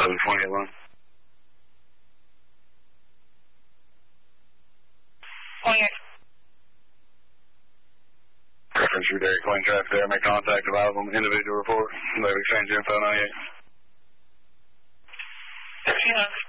11-28-1. Reference your Dairy Queen traffic there. Make contact about them. Individual report. They've exchanged info 98.